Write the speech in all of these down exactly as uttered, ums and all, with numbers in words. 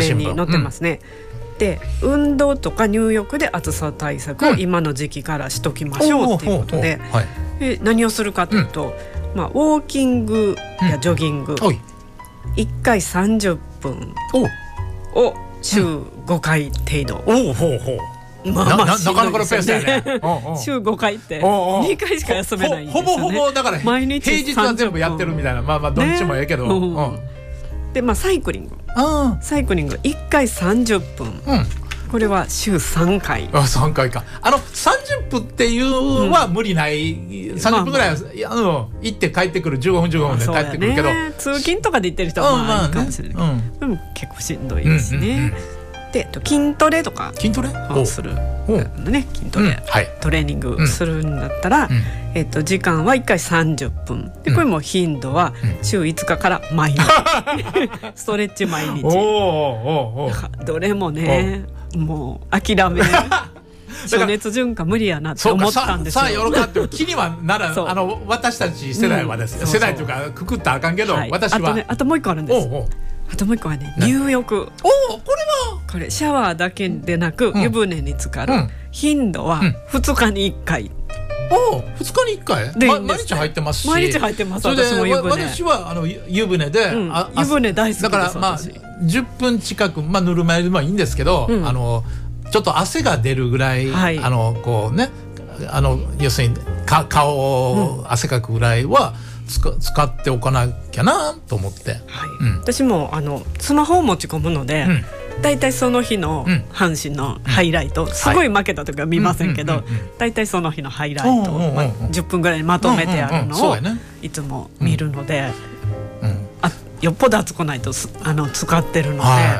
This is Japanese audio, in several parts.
面に載ってますね、うん、で運動とか入浴で暑さ対策を今の時期からしときましょうということで、はい、で何をするかというと、うんまあ、ウォーキングやジョギング、うん、いっかいさんじゅっぷんを週ごかい程度、 おうほうほうまあまあな, な, なかなかのペースだよねおうおう週ごかいってにかいしか休めないんですよね。 ほ, ほぼほぼだから毎日平日は全部やってるみたいな、まあまあどっちもええけど、ねうん、 でまあサイクリングサイクリングいっかいさんじゅっぷん、うん、これは週さんかい。 あさんかいか。あのさんじゅっぷんっていうは無理ない、うん、さんじゅっぷんぐらいは、まあまあ、いや、うん、行って帰ってくるじゅうごふんじゅうごふんで帰ってくるけど、 ね、通勤とかで行ってる人はまあいいかもしれない、まあねうん、でも結構しんどいですね、うんうんうんで筋トレとか筋トレをする、ね、筋トレ、うんはい、トレーニングするんだったら、うんえっと、時間はいっかいさんじゅっぷんでこれも頻度は週いつかから毎日、うん、ストレッチ毎日おーおーおーどれもねもう諦め暑熱順化無理やなって思ったんですよ。 さあよろかって気にはならあの私たち世代はです、うん、世代というかくくったらあかんけど、はい、私はあと、ね、あともう一個あるんです。おうおうあともう一個はね入浴。おこれはこれシャワーだけでなく、うん、湯船に浸かる、うん、頻度はふつかにいっかい、 おふつかにいっかいで、ま、毎日入ってますし毎日入ってます。 それで私も湯船私はあの湯船で、うん、 あ湯船大好きです。 だからまあじゅっぷん近く、まあ、ぬるま湯でもいいんですけど、うん、あのちょっと汗が出るぐらい、はい、あのこうねあの要するにか顔を汗かくぐらいは、うん、使, 使っておかなきゃなと思って、 はいうん、私もあのスマホを持ち込むので、うんだいたいその日の阪神のハイライト、うん、すごい負けた時は見ませんけどだいたいその日のハイライトを、まあ、じゅっぷんぐらいにまとめてあるのをいつも見るので、うんうん、あよっぽど暑くないとあの使ってるので、はい、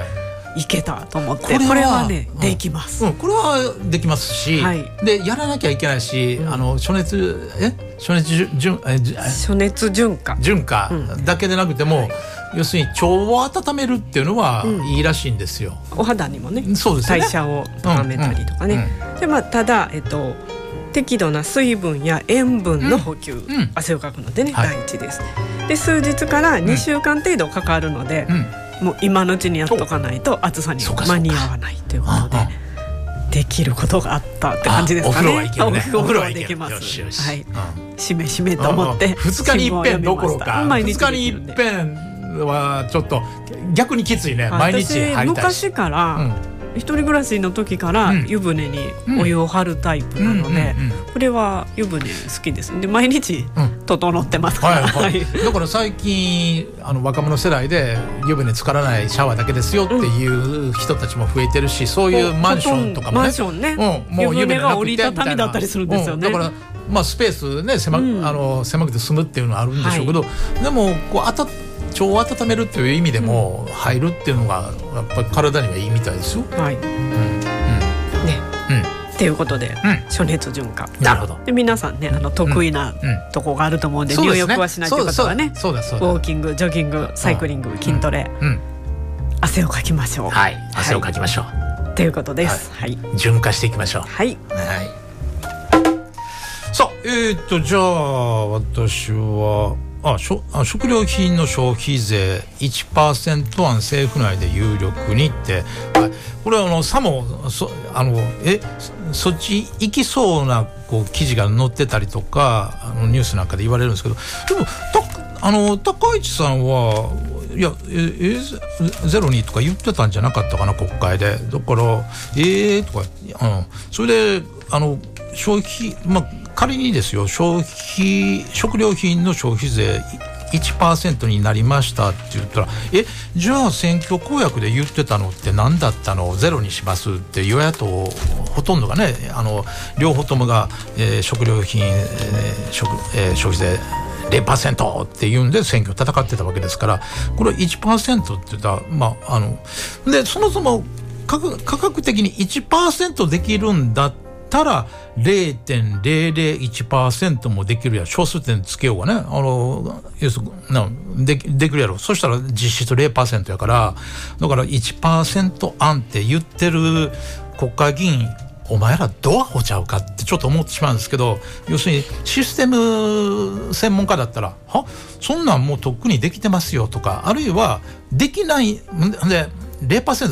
いけたと思ってこれ は, これはね、うん、できます、 うん、これはできますし、はい、でやらなきゃいけないし、うん、あの暑熱え暑熱順え暑熱順化順化だけでなくても、はい要するに腸を温めるっていうのはいいらしいんですよ、 うん、お肌にもねそうですね代謝を高めたりとかね、うんうんでまあ、ただ、えっと、適度な水分や塩分の補給、うん、汗をかくのでね、はい、第一です。で数日からにしゅうかん程度かかるので、うん、もう今のうちにやっとかないと暑さに間に合わないということでできることがあったって感じですかね。 お風呂はいけるね。 お風呂はできます。よしよし、はい、うん、しめしめと思ってふつかにいっぺんどころかふつかにいっぺんはちょっと逆にきついね。毎日入りたいし昔から、うん、一人暮らしの時から湯船にお湯を張るタイプなので、これは湯船好きです。で毎日整ってますから、うんはいはい、 だから最近あの若者世代で湯船浸からないシャワーだけですよっていう人たちも増えてるし、そういうマンションとかもね、 マンションね、うん、もう湯船が折りたたみだったりするんですよね、 うん、だからまあスペースね 狭,、うん、あの狭くて済むっていうのはあるんでしょうけど、はい、でもこうあた腸を温めるっていう意味でも入るっていうのがやっぱり体にはいいみたいですよ。はい。うんうんね。 うん、っていうことで、うん、暑熱順化。 なるほど。 で皆さんねあの得意なとこがあると思うんで、うんうん、入浴はしないという方はね、 そうだそうだ。 ウォーキング、ジョギング、サイクリング、筋トレ、うんうん、汗をかきましょう。 はい。汗をかきましょう。 はい、ということです。はい。 はい、順化していきましょう。 はい。はい。 さあえー、っとじゃあ私は。ああ食料品の消費税 いちパーセント 案政府内で有力にって、はい、これはあのさもそあのえそっち行きそうなこう記事が載ってたりとかあのニュースなんかで言われるんですけど、でもたあの高市さんはいやええゼロにとか言ってたんじゃなかったかな国会で。だからえーとかあのそれであの消費まあ仮にですよ消費食料品の消費税 いちパーセント になりましたって言ったらえじゃあ選挙公約で言ってたのって何だったのゼロにしますって与野党ほとんどがねあの両方ともが、えー、食料品、えー食えー、消費税 ゼロパーセント っていうんで選挙戦ってたわけですからこれ いちパーセント って言ったらまああのでそもそも価格、価格的に いちパーセント できるんだってたら ゼロてんゼロゼロいちパーセント もできるや小数点つけようがねあの要するに で, できるやろ。そしたら実質 ゼロパーセント やからだから いちパーセント 案って言ってる国会議員お前らどうアホちゃうかってちょっと思ってしまうんですけど要するにシステム専門家だったらはそんなんもうとっくにできてますよとかあるいはできないで ゼロパーセント